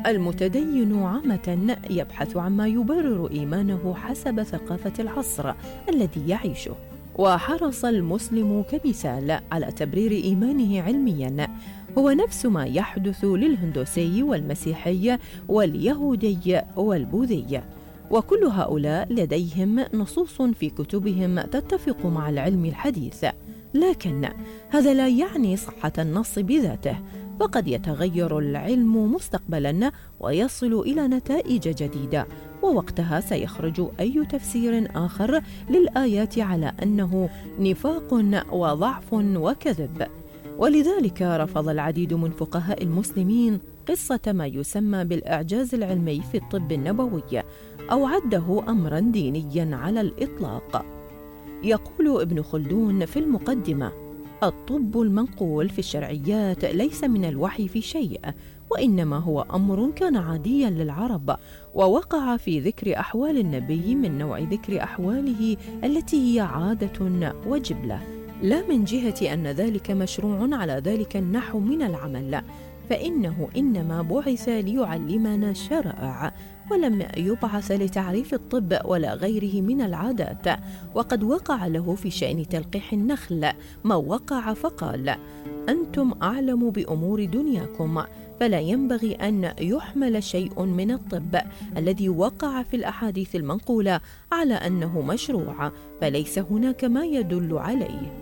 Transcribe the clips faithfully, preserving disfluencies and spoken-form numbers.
المتدين عامة يبحث عما يبرر إيمانه حسب ثقافة العصر الذي يعيشه، وحرص المسلم كمثال على تبرير إيمانه علمياً هو نفس ما يحدث للهندوسي والمسيحي واليهودي والبوذي، وكل هؤلاء لديهم نصوص في كتبهم تتفق مع العلم الحديث، لكن هذا لا يعني صحة النص بذاته، فقد يتغير العلم مستقبلاً ويصل إلى نتائج جديدة، ووقتها سيخرج أي تفسير آخر للآيات على أنه نفاق وضعف وكذب. ولذلك رفض العديد من فقهاء المسلمين قصة ما يسمى بالإعجاز العلمي في الطب النبوي، أو عده أمراً دينياً على الإطلاق. يقول ابن خلدون في المقدمة: الطب المنقول في الشرعيات ليس من الوحي في شيء، وإنما هو أمر كان عادياً للعرب، ووقع في ذكر أحوال النبي من نوع ذكر أحواله التي هي عادة وجبلة، لا من جهة أن ذلك مشروع على ذلك النحو من العمل، فإنه إنما بعث ليعلمنا الشرائع، ولم يبعث لتعريف الطب ولا غيره من العادات. وقد وقع له في شأن تلقيح النخل ما وقع، فقال: أنتم أعلم بأمور دنياكم، فلا ينبغي أن يحمل شيء من الطب الذي وقع في الأحاديث المنقولة على أنه مشروع، فليس هناك ما يدل عليه.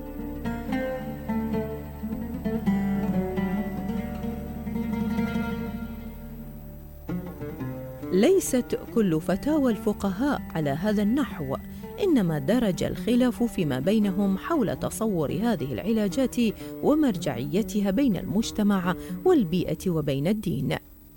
ليست كل فتاوى الفقهاء على هذا النحو، إنما درج الخلاف فيما بينهم حول تصور هذه العلاجات ومرجعيتها بين المجتمع والبيئة وبين الدين.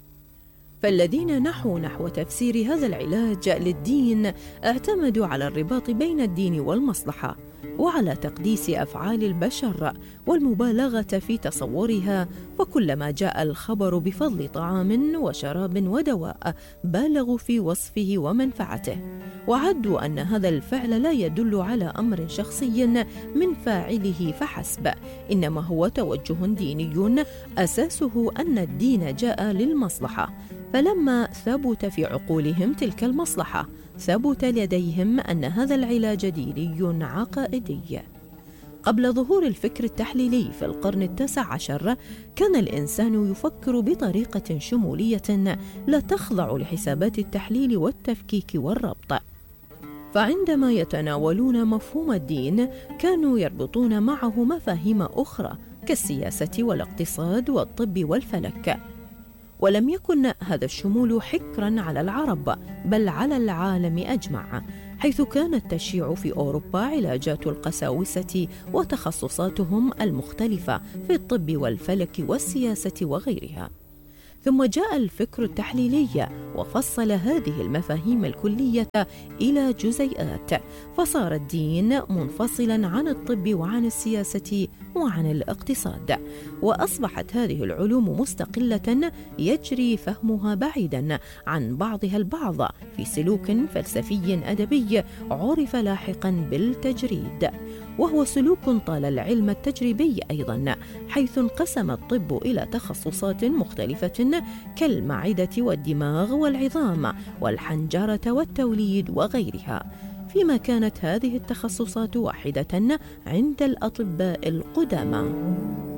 فالذين نحوا نحو تفسير هذا العلاج للدين اعتمدوا على الرباط بين الدين والمصلحة، وعلى تقديس أفعال البشر والمبالغة في تصورها، فكلما جاء الخبر بفضل طعام وشراب ودواء بالغوا في وصفه ومنفعته، وعدوا أن هذا الفعل لا يدل على أمر شخصي من فاعله فحسب، إنما هو توجه ديني أساسه أن الدين جاء للمصلحة، فلما ثبت في عقولهم تلك المصلحة ثبت لديهم أن هذا العلاج ديني عقائدي. قبل ظهور الفكر التحليلي في القرن التاسع عشر كان الإنسان يفكر بطريقة شمولية لا تخضع لحسابات التحليل والتفكيك والربط، فعندما يتناولون مفهوم الدين كانوا يربطون معه مفاهيم أخرى كالسياسة والاقتصاد والطب والفلك. ولم يكن هذا الشمول حكراً على العرب بل على العالم أجمع، حيث كانت تشيع في أوروبا علاجات القساوسة وتخصصاتهم المختلفة في الطب والفلك والسياسة وغيرها. ثم جاء الفكر التحليلي وفصل هذه المفاهيم الكلية إلى جزيئات، فصار الدين منفصلاً عن الطب وعن السياسة وعن الاقتصاد، وأصبحت هذه العلوم مستقلة يجري فهمها بعيداً عن بعضها البعض في سلوك فلسفي أدبي عرف لاحقاً بالتجريد، وهو سلوك طال العلم التجريبي أيضاً، حيث انقسم الطب إلى تخصصات مختلفة كالمعدة والدماغ والعظام والحنجرة والتوليد وغيرها، فيما كانت هذه التخصصات واحدة عند الأطباء القدامى.